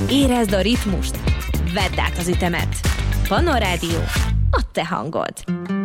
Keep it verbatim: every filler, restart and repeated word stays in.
Érezd a ritmust, vedd át az ütemet. Pannon Rádió, a te hangod.